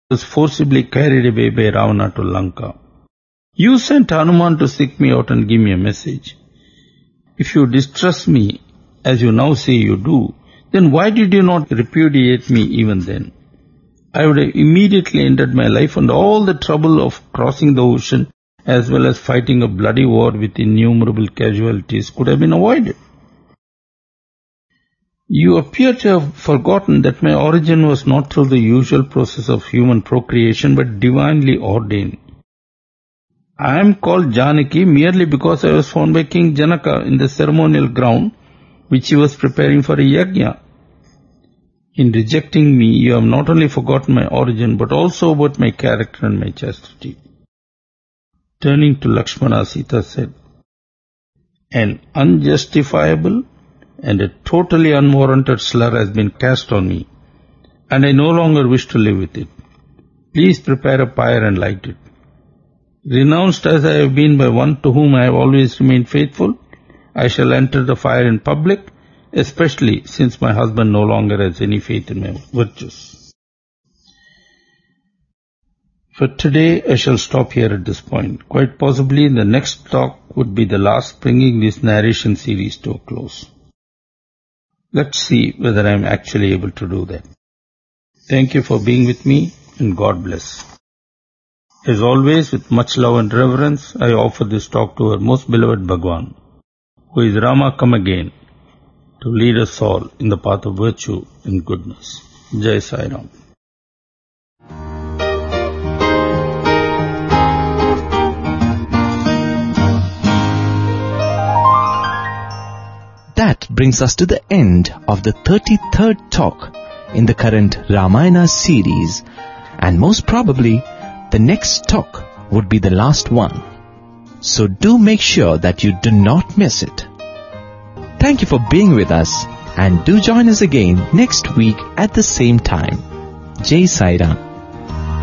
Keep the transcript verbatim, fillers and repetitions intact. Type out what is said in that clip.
was forcibly carried away by Ravana to Lanka. You sent Hanuman to seek me out and give me a message. If you distrust me, as you now say you do, then why did you not repudiate me even then? I would have immediately ended my life, and all the trouble of crossing the ocean as well as fighting a bloody war with innumerable casualties could have been avoided. You appear to have forgotten that my origin was not through the usual process of human procreation but divinely ordained. I am called Janaki merely because I was found by King Janaka in the ceremonial ground which he was preparing for a yajna. In rejecting me, you have not only forgotten my origin but also about my character and my chastity. Turning to Lakshmana, Sita said, an unjustifiable and a totally unwarranted slur has been cast on me, and I no longer wish to live with it. Please prepare a pyre and light it. Renounced as I have been by one to whom I have always remained faithful, I shall enter the fire in public, especially since my husband no longer has any faith in my virtues. For today, I shall stop here at this point. Quite possibly the next talk would be the last, bringing this narration series to a close. Let's see whether I am actually able to do that. Thank you for being with me, and God bless. As always, with much love and reverence, I offer this talk to our most beloved Bhagwan, who is Rama come again, to lead us all in the path of virtue and goodness. Jai Sai Ram. That brings us to the end of the thirty-third talk in the current Ramayana series, and most probably the next talk would be the last one. So do make sure that you do not miss it. Thank you for being with us, and do join us again next week at the same time. Jai Sai Ram.